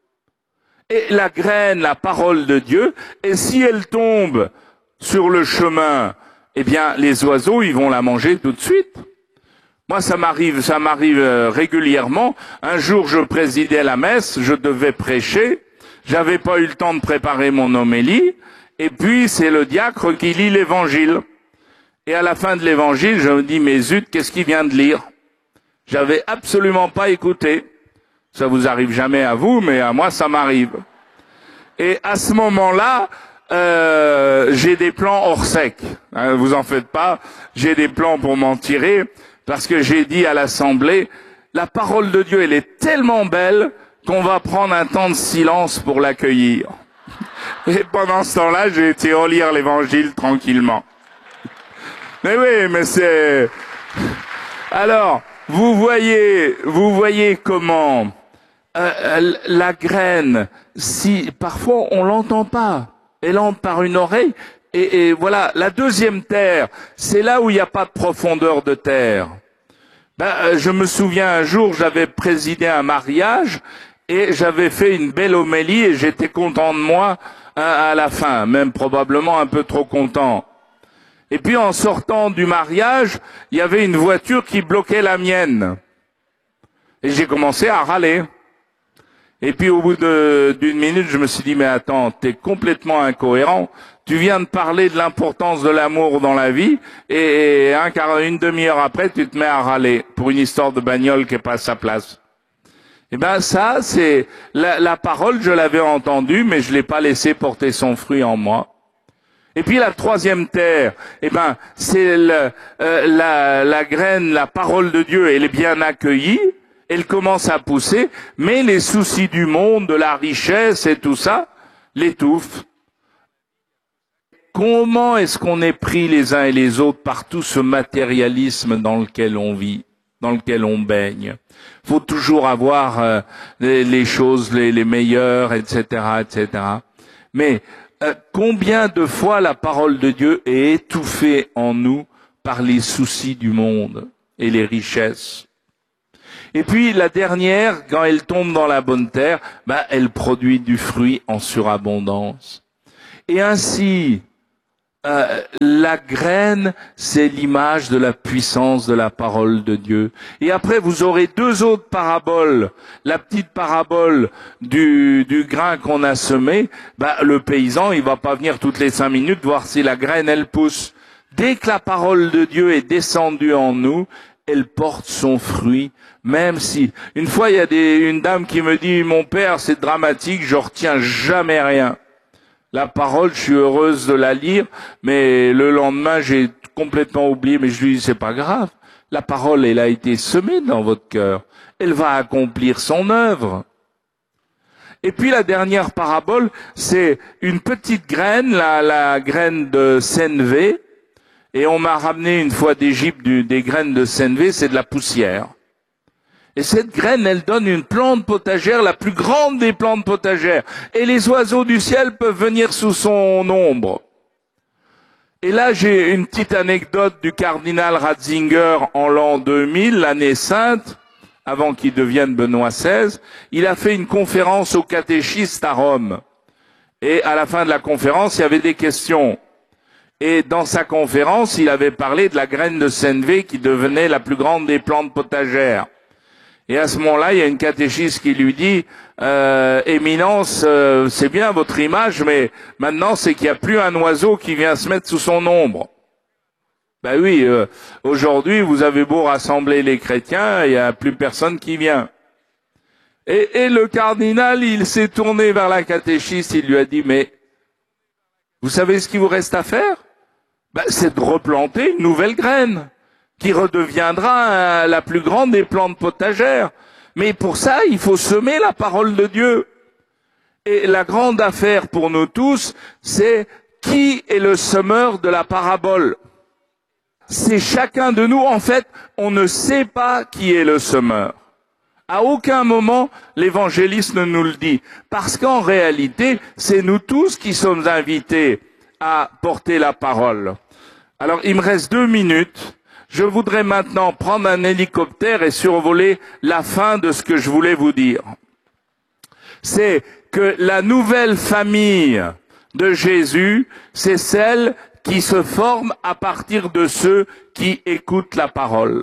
Et la graine, la parole de Dieu, et si elle tombe sur le chemin, eh bien, les oiseaux, ils vont la manger tout de suite. Moi, ça m'arrive, ça m'arrive régulièrement. Un jour, je présidais la messe, je devais prêcher, j'avais pas eu le temps de préparer mon homélie, et puis c'est le diacre qui lit l'évangile. Et à la fin de l'évangile, je me dis, mais zut, qu'est-ce qu'il vient de lire? J'avais absolument pas écouté. Ça vous arrive jamais à vous, mais à moi, ça m'arrive. Et à ce moment-là, Euh, j'ai des plans hors sec, hein, vous en faites pas, j'ai des plans pour m'en tirer, parce que j'ai dit à l'Assemblée, la parole de Dieu, elle est tellement belle qu'on va prendre un temps de silence pour l'accueillir. Et pendant ce temps-là, j'ai été relire l'Évangile tranquillement. Mais oui, mais c'est... Alors, vous voyez, vous voyez comment euh, la graine, si parfois on l'entend pas, elle entre par une oreille, et, et voilà. La deuxième terre, c'est là où il n'y a pas de profondeur de terre. Ben, je me souviens un jour, j'avais présidé un mariage, et j'avais fait une belle homélie, et j'étais content de moi à, à la fin, même probablement un peu trop content. Et puis en sortant du mariage, il y avait une voiture qui bloquait la mienne. Et j'ai commencé à râler. Et puis au bout de, d'une minute, je me suis dit, mais attends, t'es complètement incohérent. Tu viens de parler de l'importance de l'amour dans la vie, et, et un quart, une demi-heure après, tu te mets à râler pour une histoire de bagnole qui n'est pas à sa place. Eh ben ça, c'est la, la parole, je l'avais entendue, mais je l'ai pas laissé porter son fruit en moi. Et puis la troisième terre, eh ben c'est le, euh, la, la graine, la parole de Dieu, elle est bien accueillie. Elle commence à pousser, mais les soucis du monde, de la richesse et tout ça, l'étouffent. Comment est-ce qu'on est pris les uns et les autres par tout ce matérialisme dans lequel on vit, dans lequel on baigne? Faut toujours avoir euh, les, les choses les, les meilleures, et cetera, et cetera. Mais euh, combien de fois la parole de Dieu est étouffée en nous par les soucis du monde? et les richesses. Et puis la dernière, quand elle tombe dans la bonne terre, ben, elle produit du fruit en surabondance. Et ainsi, euh, la graine, c'est l'image de la puissance de la parole de Dieu. Et après, vous aurez deux autres paraboles. La petite parabole du, du grain qu'on a semé, ben, le paysan, il va pas venir toutes les cinq minutes voir si la graine, elle pousse. Dès que la parole de Dieu est descendue en nous, elle porte son fruit, même si... Une fois, il y a des, une dame qui me dit, mon père, c'est dramatique, je retiens jamais rien. La parole, je suis heureuse de la lire, mais le lendemain, j'ai complètement oublié, mais je lui dis, c'est pas grave. La parole, elle a été semée dans votre cœur. Elle va accomplir son œuvre. Et puis la dernière parabole, c'est une petite graine, la, la graine de sénévé. Et on m'a ramené une fois d'Égypte des graines de sénévé, c'est de la poussière. Et cette graine, elle donne une plante potagère, la plus grande des plantes potagères. Et les oiseaux du ciel peuvent venir sous son ombre. Et là, j'ai une petite anecdote du cardinal Ratzinger en l'an deux mille, l'année sainte, avant qu'il devienne Benoît seize. Il a fait une conférence aux catéchistes à Rome. Et à la fin de la conférence, il y avait des questions. Et dans sa conférence, il avait parlé de la graine de sénévé qui devenait la plus grande des plantes potagères. Et à ce moment-là, il y a une catéchiste qui lui dit euh, « Éminence, euh, c'est bien votre image, mais maintenant c'est qu'il n'y a plus un oiseau qui vient se mettre sous son ombre. » Ben oui, euh, aujourd'hui, vous avez beau rassembler les chrétiens, il n'y a plus personne qui vient. Et, et le cardinal, il s'est tourné vers la catéchiste, il lui a dit « Mais vous savez ce qu'il vous reste à faire? Ben, c'est de replanter une nouvelle graine qui redeviendra euh, la plus grande des plantes potagères. Mais pour ça, il faut semer la parole de Dieu. Et la grande affaire pour nous tous, c'est qui est le semeur de la parabole? C'est chacun de nous. En fait, on ne sait pas qui est le semeur. À aucun moment, l'évangéliste ne nous le dit. Parce qu'en réalité, c'est nous tous qui sommes invités à porter la parole. Alors, il me reste deux minutes. Je voudrais maintenant prendre un hélicoptère et survoler la fin de ce que je voulais vous dire. C'est que la nouvelle famille de Jésus, c'est celle qui se forme à partir de ceux qui écoutent la parole.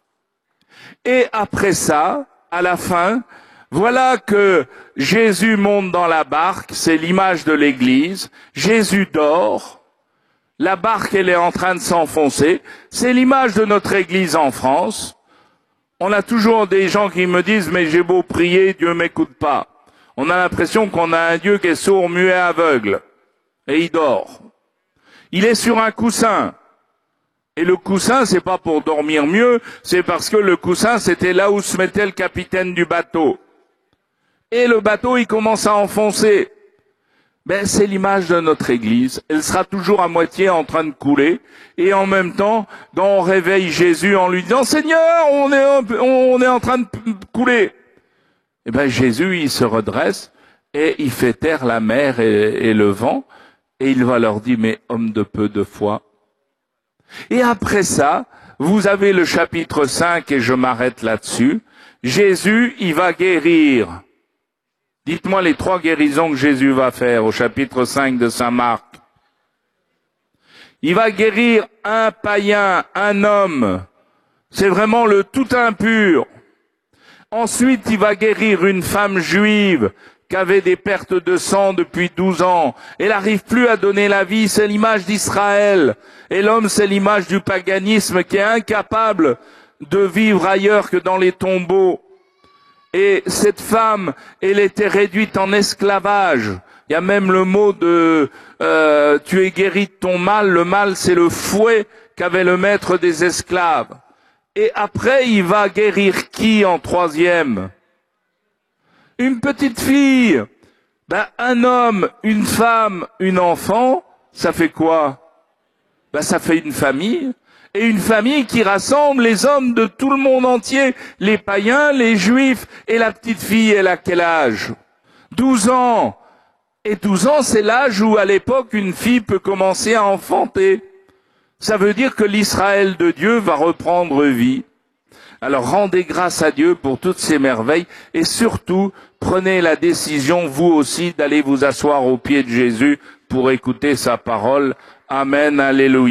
Et après ça, à la fin, voilà que Jésus monte dans la barque, c'est l'image de l'Église. Jésus dort. La barque, elle est en train de s'enfoncer. C'est l'image de notre Église en France. On a toujours des gens qui me disent « Mais j'ai beau prier, Dieu m'écoute pas ». On a l'impression qu'on a un Dieu qui est sourd, muet, aveugle. Et il dort. Il est sur un coussin. Et le coussin, c'est pas pour dormir mieux, c'est parce que le coussin, c'était là où se mettait le capitaine du bateau. Et le bateau, il commence à enfoncer. Ben, c'est l'image de notre Église. Elle sera toujours à moitié en train de couler. Et en même temps, quand on réveille Jésus en lui disant « Seigneur, on est, on est en train de couler », eh ben, Jésus, il se redresse et il fait taire la mer et, et le vent. Et il va leur dire « Mais homme de peu de foi ». Et après ça, vous avez le chapitre cinq et je m'arrête là-dessus. Jésus, il va guérir. Dites-moi les trois guérisons que Jésus va faire au chapitre cinq de Saint Marc. Il va guérir un païen, un homme. C'est vraiment le tout impur. Ensuite, il va guérir une femme juive qui avait des pertes de sang depuis douze ans. Elle n'arrive plus à donner la vie, c'est l'image d'Israël. Et l'homme, c'est l'image du paganisme qui est incapable de vivre ailleurs que dans les tombeaux. Et cette femme, elle était réduite en esclavage. Il y a même le mot de euh, « tu es guéri de ton mal ». Le mal, c'est le fouet qu'avait le maître des esclaves. Et après, il va guérir qui en troisième? Une petite fille. Ben, un homme, une femme, une enfant, ça fait quoi? Ben, ça fait une famille. Et une famille qui rassemble les hommes de tout le monde entier, les païens, les juifs, et la petite fille, elle a quel âge? douze ans. Et douze ans, c'est l'âge où, à l'époque, une fille peut commencer à enfanter. Ça veut dire que l'Israël de Dieu va reprendre vie. Alors rendez grâce à Dieu pour toutes ces merveilles et surtout prenez la décision vous aussi d'aller vous asseoir aux pieds de Jésus pour écouter sa parole. Amen, alléluia.